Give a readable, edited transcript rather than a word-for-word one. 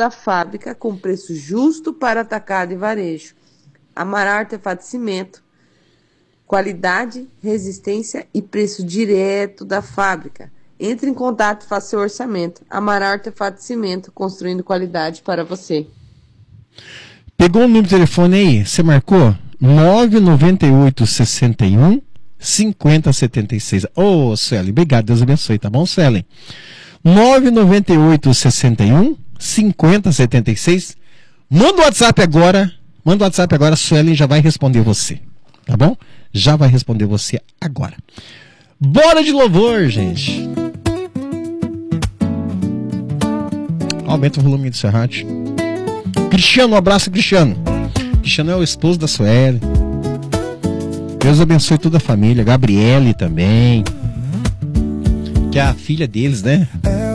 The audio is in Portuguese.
da fábrica com preço justo para atacado e varejo. Amaral Artefato Cimento, qualidade, resistência e preço direto da fábrica. Entre em contato e faça seu orçamento. Amaral Artefato Cimento, construindo qualidade para você. Pegou o número de telefone aí? Você marcou? 998 61 50 76. Ô, Suelen, obrigado, Deus abençoe, tá bom, Suelen? 998 61 50 76. Manda o WhatsApp agora, a Suelen já vai responder você, tá bom? Já vai responder você agora. Bora de louvor, gente. Aumenta o volume do seu rádio. Cristiano, um abraço, Cristiano. Cristiano é o esposo da Sueli. Deus abençoe toda a família. Gabriele também, que é a filha deles, né?